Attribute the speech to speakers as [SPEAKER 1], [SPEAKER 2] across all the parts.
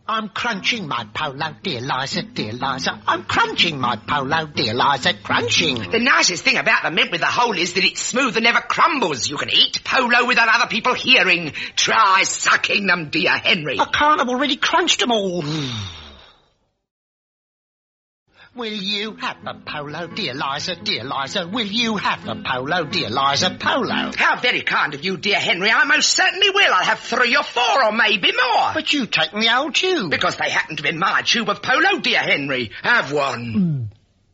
[SPEAKER 1] I'm crunching my polo, dear Liza, dear Liza. I'm crunching my polo, dear Liza, crunching.
[SPEAKER 2] The nicest thing about the mint with the hole is that it's smooth and never crumbles. You can eat polo without other people hearing. Try sucking them, dear Henry.
[SPEAKER 1] I can't, I've already crunched them all. Will you have the polo, dear Liza, dear Liza? Will you have the polo, dear Liza, polo?
[SPEAKER 2] How very kind of you, dear Henry. I most certainly will. I'll have 3 or 4 or maybe more.
[SPEAKER 1] But you've taken the old tube.
[SPEAKER 2] Because they happen to be my tube of polo, dear Henry. Have one.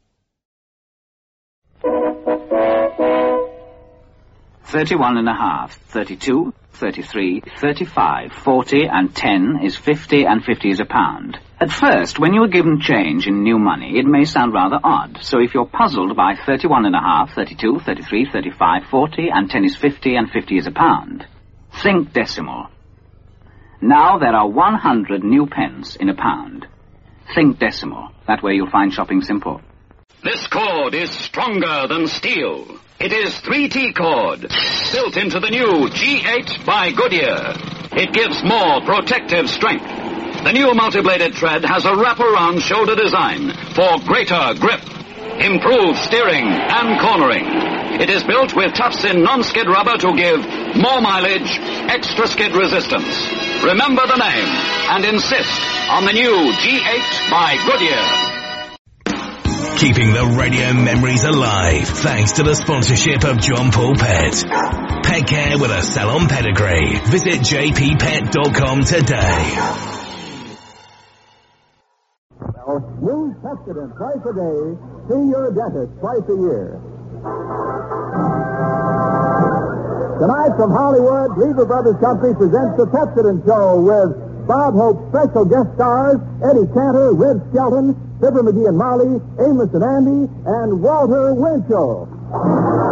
[SPEAKER 3] 31.5, 32, 33, 35, 40 and 10 is 50 and 50 is a pound. At first, when you are given change in new money, it may sound rather odd. So if you're puzzled by 31.5, 32, 33, 35, 40 and 10 is 50 and 50 is a pound, think decimal. Now there are 100 new pence in a pound. Think decimal. That way you'll find shopping simple.
[SPEAKER 4] This cord is stronger than steel. It is 3T cord, built into the new G8 by Goodyear. It gives more protective strength. The new multi-bladed thread has a wrap-around shoulder design for greater grip, improved steering and cornering. It is built with tufts-in non-skid rubber to give more mileage, extra skid resistance. Remember the name and insist on the new G8 by Goodyear.
[SPEAKER 5] Keeping the radio memories alive thanks to the sponsorship of John Paul Pet. Pet care with a salon pedigree. Visit jppet.com today.
[SPEAKER 6] Use Pepsodent twice a day. See your dentist twice a year. Tonight from Hollywood, Lever Brothers Company presents the Pepsodent Show with Bob Hope's special guest stars, Eddie Cantor, Red Skelton, Fibber McGee and Molly, Amos and Andy, and Walter Winchell.